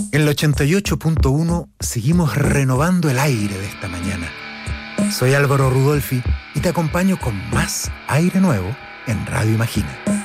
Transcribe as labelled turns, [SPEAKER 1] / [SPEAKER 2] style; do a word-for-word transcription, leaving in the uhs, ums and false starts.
[SPEAKER 1] En el ochenta y ocho punto uno seguimos renovando el aire de esta mañana. Soy Álvaro Rudolphy y te acompaño con más aire nuevo en Radio Imagina.